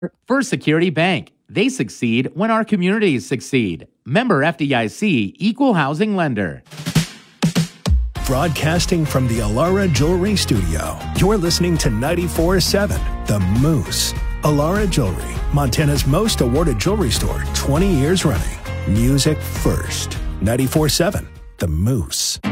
First Security Bank. They succeed when our communities succeed. Member FDIC, Equal Housing Lender. Broadcasting from the Alara Jewelry Studio, you're listening to 94.7 The Moose. Alara Jewelry, Montana's most awarded jewelry store, 20 years running. Music first. 94.7 The Moose.